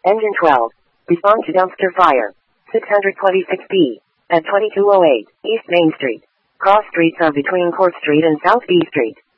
Engine 12. Respond to dumpster fire. 626B. At 2208 East Main Street. Cross streets are between Court Street and South B Street.